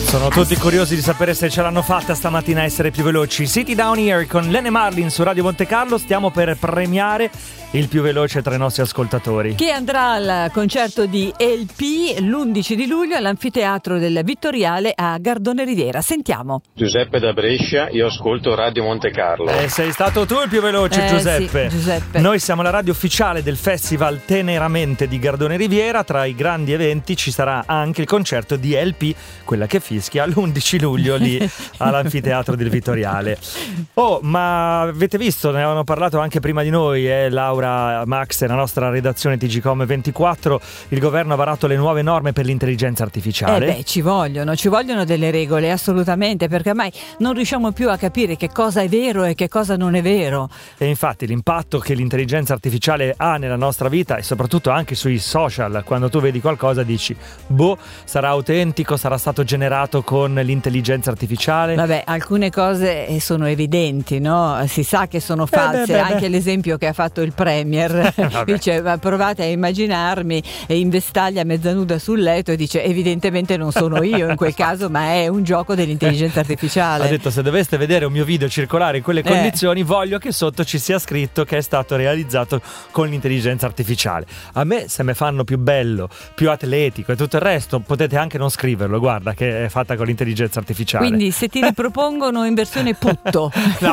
Sono tutti curiosi di sapere se ce l'hanno fatta stamattina a essere più veloci. City Down Here con Lene Marlin su Radio Monte Carlo. Stiamo per premiare il più veloce tra i nostri ascoltatori, che andrà al concerto di LP l'11 di luglio all'Anfiteatro del Vittoriale a Gardone Riviera. Sentiamo. Giuseppe da Brescia, io ascolto Radio Monte Carlo. Sei stato tu il più veloce, Giuseppe. Sì, Giuseppe. Noi siamo la radio ufficiale del Festival Teneramente di Gardone Riviera. Tra i grandi eventi ci sarà anche il concerto di LP, quella che fischia, l'11 luglio lì all'Anfiteatro del Vittoriale. Oh, ma avete visto, ne avevano parlato anche prima di noi, Laura, Max e la nostra redazione TGcom 24, il governo ha varato le nuove norme per l'intelligenza artificiale. Ci vogliono delle regole, assolutamente, perché ormai non riusciamo più a capire che cosa è vero e che cosa non è vero. E infatti l'impatto che l'intelligenza artificiale ha nella nostra vita e soprattutto anche sui social, quando tu vedi qualcosa dici, sarà autentico, sarà stato generato con l'intelligenza artificiale. Vabbè, alcune cose sono evidenti, no? Si sa che sono false, anche l'esempio che ha fatto il Premier dice, provate a immaginarmi in vestaglia mezza nuda sul letto, e dice evidentemente non sono io in quel caso, ma è un gioco dell'intelligenza artificiale. Ha detto, se doveste vedere un mio video circolare in quelle condizioni, voglio che sotto ci sia scritto che è stato realizzato con l'intelligenza artificiale. A me, se me fanno più bello, più atletico e tutto il resto, potete anche non scriverlo, guarda che è fatta con l'intelligenza artificiale. Quindi se ti ripropongono in versione putto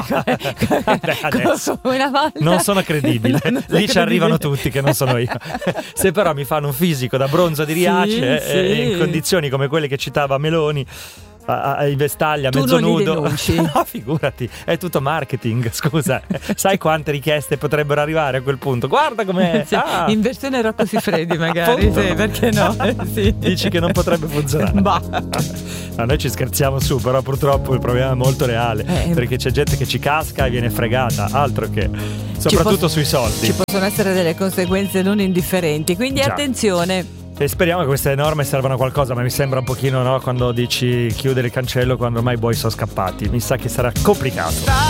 una volta, non sono credibile. Lì ci arrivano tutti che non sono io. Se però mi fanno un fisico da bronzo di Riace in condizioni come quelle che citava Meloni, in vestaglia, tu mezzo non nudo, no, figurati, è tutto marketing, scusa. Sai quante richieste potrebbero arrivare a quel punto? Guarda com'è. In versione Rocco Siffredi magari, perché no? Dici che non potrebbe funzionare? Noi ci scherziamo su, però purtroppo il problema è molto reale, perché c'è gente che ci casca e viene fregata, altro che, soprattutto sui soldi. Ci possono essere delle conseguenze non indifferenti, quindi attenzione. E speriamo che queste norme servano a qualcosa, ma mi sembra un pochino, no, quando dici chiudere il cancello quando ormai i buoi sono scappati. Mi sa che sarà complicato.